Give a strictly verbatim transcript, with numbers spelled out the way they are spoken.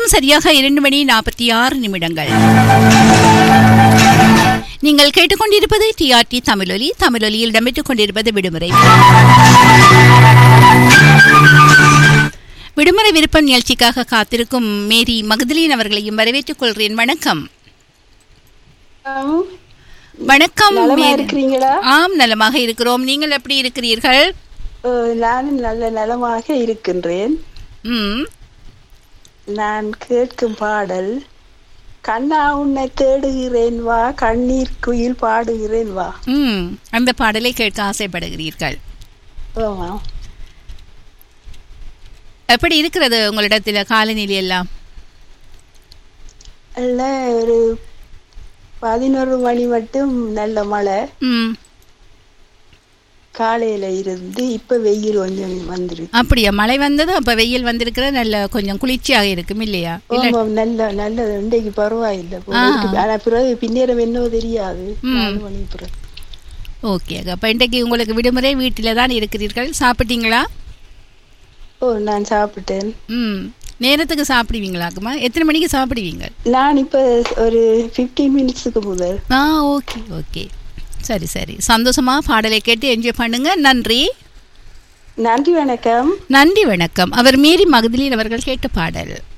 நேரம் சரியாக இரண்டு மணி நாற்பத்தி ஆறு நிமிடங்கள். நீங்கள் கேட்டுக்கொண்டிருப்பது டிஆர்டி தமிழொலி. தமிழொலியில் இடம்பெற்றுக் கொண்டிருப்பது விடுமுறை விடுமுறை விருப்பம் நிகழ்ச்சிக்காக காத்திருக்கும் மேரி மகதலின் அவர்களையும் வரவேற்றுக் கொள்கிறேன். வணக்கம். வணக்கம். ஆம், நலமாக இருக்கிறோம். நீங்கள் எப்படி இருக்கிறீர்கள்? நானும் நல்ல நலமாக இருக்கின்றேன். ம், நான் கேட்கும் பாடல் கண்ணா உன்னை தேடுகிறேன் வா, கண்ணீர் குயில் பாடுகிறேன் வா. ம், அந்த பாடலை கேட்க ஆசைப்படுகிறீர்கள். ஆமா. எப்படி இருக்கிறது உங்களிடத்துல காலநிலை எல்லாம்? அல்ல, ஒரு பதினோரு மணி மட்டும் நல்ல மழை. ம், காலையில இருந்து இப்ப வெயில் கொஞ்சம் வந்துருக்கு. அப்படியா? மழை வந்தது, அப்ப வெயில் வந்திருக்கிற, நல்ல கொஞ்சம் குளிர்ச்சியாக இருக்கும் இல்லையா? நல்ல நல்ல இன்றைக்கு பரவாயில்லை. ஆனா பிறகு பின்னேறம் என்னவோ தெரியாது. நாலு மணி பிறகு. ஓகே. அப்ப இன்றைக்கு உங்களுக்கு விடுமுறை, வீட்டில தான் இருக்கிறீர்கள். சாப்பிட்டீங்களா? ஓ, நான் சாப்பிட்டேன். ம், நேரத்துக்கு சாப்பிடுவீங்களாக்குமா? எத்தனை மணிக்கு சாப்பிடுவீங்க? நான் இப்ப ஒரு பிப்டீன் மினிட்ஸுக்கு முதல். ஆ, ஓகே ஓகே, சரி சரி. சந்தோஷமா பாடலை கேட்டு என்ஜாய் பண்ணுங்க. நன்றி. நன்றி, வணக்கம். நன்றி, வணக்கம். அவர் மேரி மகதலின் அவர்கள் கேட்ட பாடல்.